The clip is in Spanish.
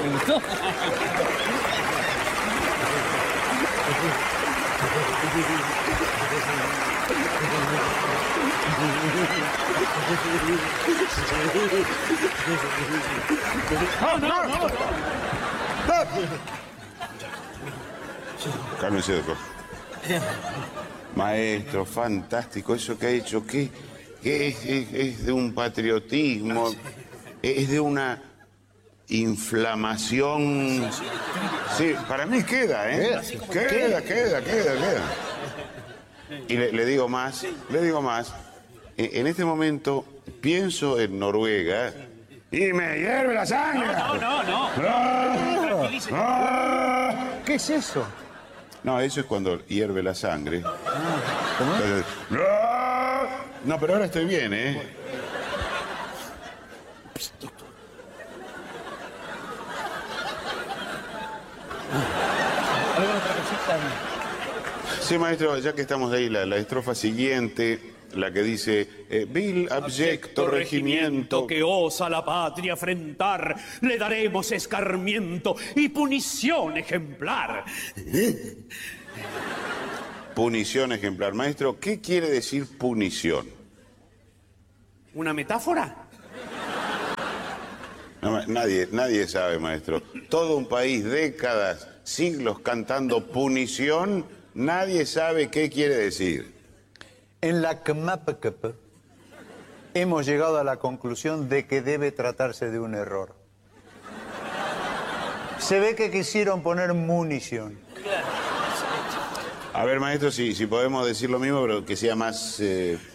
¿Le gustó? No. Cálmese, doctor. Maestro, fantástico. Eso que ha hecho, que es de un patriotismo, es de una inflamación. Sí, para mí queda, ¿eh? Queda. Y le digo más, En este momento pienso en Noruega y me hierve la sangre. No. ¿Qué es eso? No, eso es cuando hierve la sangre. ¿Cómo? No, pero ahora estoy bien, ¿eh? ¿Alguna otra cosita? Sí, maestro, ya que estamos ahí, la estrofa siguiente, la que dice, vil abyecto regimiento que osa la patria afrentar, le daremos escarmiento y punición ejemplar. Punición ejemplar. Maestro, ¿qué quiere decir punición? ¿Una metáfora? No, nadie sabe, maestro. Todo un país, décadas, siglos cantando punición, nadie sabe qué quiere decir. En la CMAPCP hemos llegado a la conclusión de que debe tratarse de un error. Se ve que quisieron poner munición. A ver, maestro, si podemos decir lo mismo, pero que sea más